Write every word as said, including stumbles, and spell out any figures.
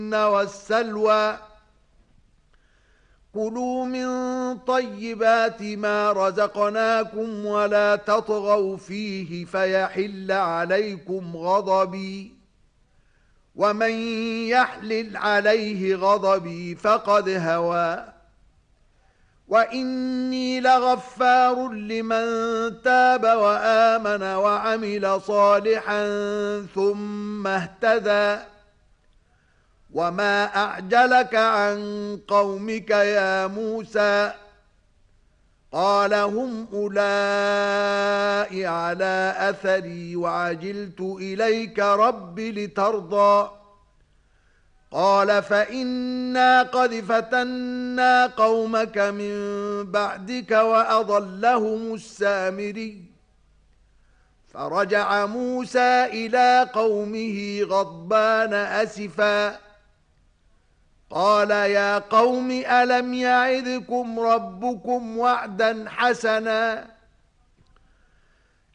والسلوى كلوا من طيبات ما رزقناكم ولا تطغوا فيه فيحل عليكم غضبي ومن يحلل عليه غضبي فقد هوى وإني لغفار لمن تاب وآمن وعمل صالحا ثم اهتدى وما أعجلك عن قومك يا موسى قال هم أولئك على أثري وعجلت إليك رب لترضى قال فإنا قد فتنا قومك من بعدك وأضلهم السامري فرجع موسى إلى قومه غضبان أسفا قال يا قوم ألم يعدكم ربكم وعدا حسنا